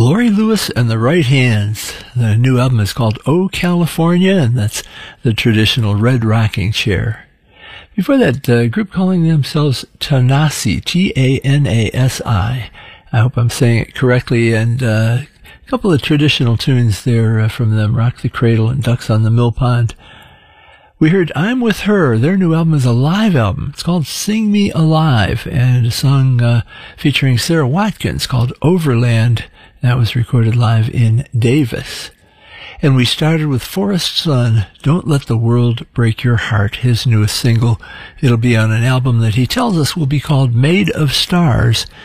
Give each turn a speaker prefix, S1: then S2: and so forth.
S1: Laurie Lewis and the Right Hands. The new album is called Oh California, and that's the traditional red rocking chair. Before that, a group calling themselves Tanasi, T-A-N-A-S-I. I hope I'm saying it correctly, and a couple of traditional tunes there from them, Rock the Cradle and Ducks on the Mill Pond. We heard I'm With Her. Their new album is a live album. It's called Sing Me Alive, and a song featuring Sarah Watkins called Overland. That was recorded live in Davis. And we started with Forrest Sun, Don't Let the World Break Your Heart, his newest single. It'll be on an album that he tells us will be called Made of Stars.